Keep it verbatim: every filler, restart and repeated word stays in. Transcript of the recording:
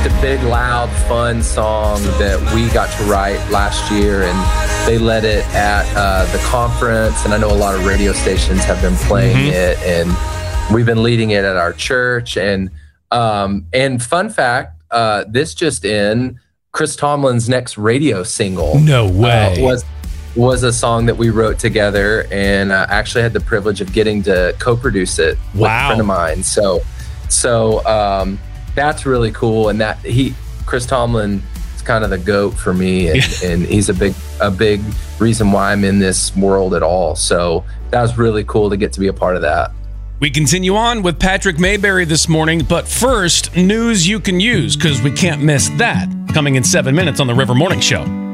a big, loud, fun song that we got to write last year, and they led it at uh, the conference, and I know a lot of radio stations have been playing mm-hmm. it, and we've been leading it at our church. And um, and fun fact, uh, this just in, Chris Tomlin's next radio single no way uh, was was a song that we wrote together, and uh, actually had the privilege of getting to co-produce it with wow. a friend of mine. So so um, that's really cool. And that he Chris Tomlin is kind of the GOAT for me, and, yeah. and he's a big a big reason why I'm in this world at all. So that was really cool to get to be a part of that. We continue on with Patrick Mayberry this morning, but first, news you can use, because we can't miss that, coming in seven minutes on the River Morning Show.